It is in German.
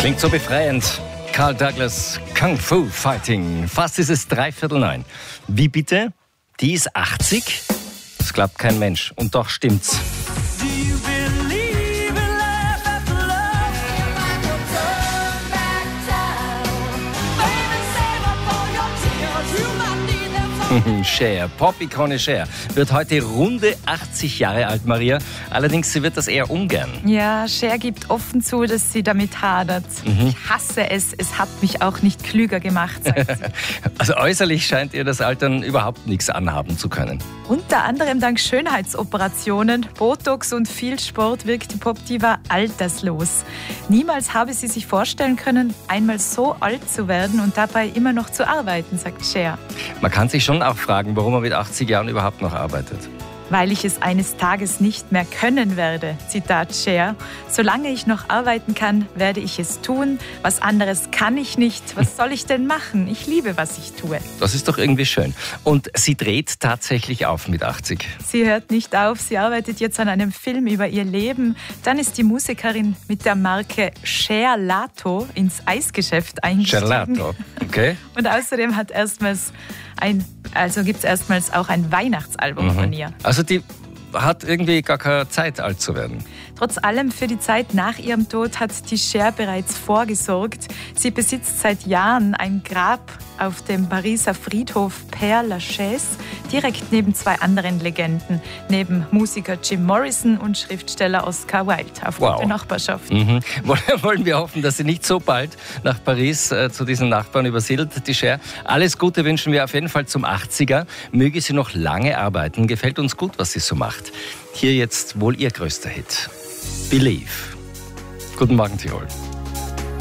Klingt so befreiend. Carl Douglas, Kung Fu Fighting. Fast ist es 8:45. Wie bitte? Die ist 80? Das glaubt kein Mensch. Und doch stimmt's. Cher, Pop-Ikone Cher, wird heute runde 80 Jahre alt, Maria. Allerdings, sie wird das eher ungern. Ja, Cher gibt offen zu, dass sie damit hadert. Ich hasse es, es hat mich auch nicht klüger gemacht, sagt sie. Also äußerlich scheint ihr das Altern überhaupt nichts anhaben zu können. Unter anderem dank Schönheitsoperationen, Botox und viel Sport wirkt die Popdiva alterslos. Niemals habe sie sich vorstellen können, einmal so alt zu werden und dabei immer noch zu arbeiten, sagt Cher. Man kann sich schon auch fragen, warum man mit 80 Jahren überhaupt noch arbeitet. Weil ich es eines Tages nicht mehr können werde, Zitat Cher. Solange ich noch arbeiten kann, werde ich es tun. Was anderes kann ich nicht. Was soll ich denn machen? Ich liebe, was ich tue. Das ist doch irgendwie schön. Und sie dreht tatsächlich auf mit 80. Sie hört nicht auf. Sie arbeitet jetzt an einem Film über ihr Leben. Dann ist die Musikerin mit der Marke Cher-Lato ins Eisgeschäft eingestiegen. Gelato, okay. Und außerdem gibt es erstmals auch ein Weihnachtsalbum von ihr. Also die hat irgendwie gar keine Zeit, alt zu werden. Trotz allem für die Zeit nach ihrem Tod hat die Cher bereits vorgesorgt. Sie besitzt seit Jahren ein Grab auf dem Pariser Friedhof Père Lachaise, direkt neben zwei anderen Legenden, neben Musiker Jim Morrison und Schriftsteller Oscar Wilde. Auf gute Nachbarschaft. Wollen wir hoffen, dass sie nicht so bald nach Paris zu diesen Nachbarn übersiedelt, die Cher. Alles Gute wünschen wir auf jeden Fall zum 80er. Möge sie noch lange arbeiten. Gefällt uns gut, was sie so macht. Hier jetzt wohl ihr größter Hit. Believe. Guten Morgen, Tirol.